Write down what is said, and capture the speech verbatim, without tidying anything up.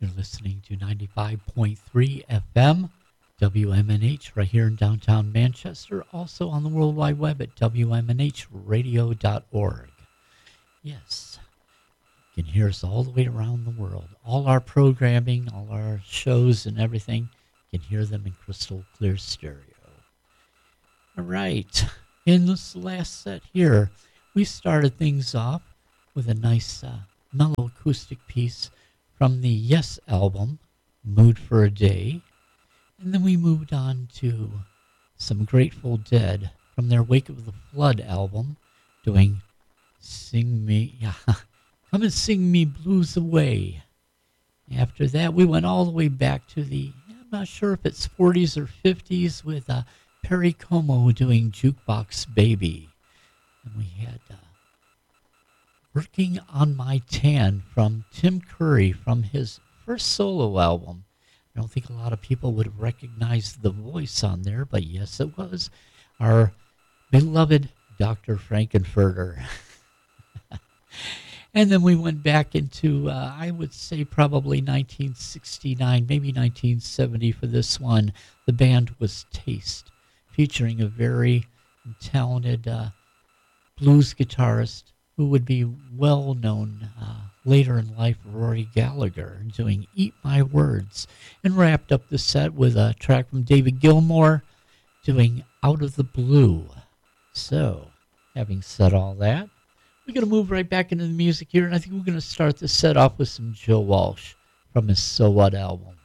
You're listening to ninety-five point three F M, W M N H, right here in downtown Manchester, also on the World Wide Web at W M N H radio dot org. Yes, you can hear us all the way around the world. All our programming, all our shows and everything, you can hear them in crystal clear stereo. All right, in this last set here, we started things off with a nice uh, mellow acoustic piece from the Yes album, Mood for a Day. And then we moved on to some Grateful Dead from their Wake of the Flood album, doing Sing Me, yeah, Come and Sing Me Blues Away. After that, we went all the way back to the, I'm not sure if it's forties or fifties, with uh, Perry Como doing Jukebox Baby. And we had uh, Working on My Tan from Tim Curry from his first solo album. I don't think a lot of people would have recognized the voice on there, but yes, it was our beloved Doctor Frankenfurter. And then we went back into, uh, I would say probably nineteen sixty-nine, maybe nineteen seventy for this one. The band was Taste, featuring a very talented uh, blues guitarist who would be well known uh, later in life, Rory Gallagher, doing Eat My Words, and wrapped up the set with a track from David Gilmour doing Out of the Blue. So, having said all that, we're going to move right back into the music here, and I think we're going to start the set off with some Joe Walsh from his So What album.